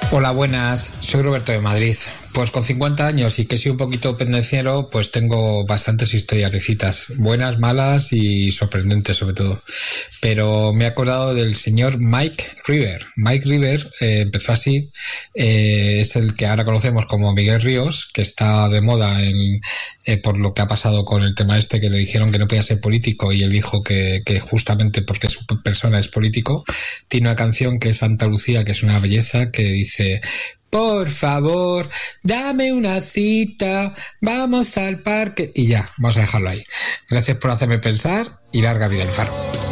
Hola, buenas. Soy Roberto de Madrid. Pues con 50 años y que soy un poquito pendenciero, pues tengo bastantes historias de citas, buenas, malas y sorprendentes sobre todo. Pero me he acordado del señor Mike River. Mike River empezó así, es el que ahora conocemos como Miguel Ríos, que está de moda por lo que ha pasado con el tema este, que le dijeron que no podía ser político y él dijo que justamente porque su persona es político. Tiene una canción que es Santa Lucía, que es una belleza, que dice: por favor, dame una cita, vamos al parque. Y ya, vamos a dejarlo ahí. Gracias por hacerme pensar y larga vida al Faro.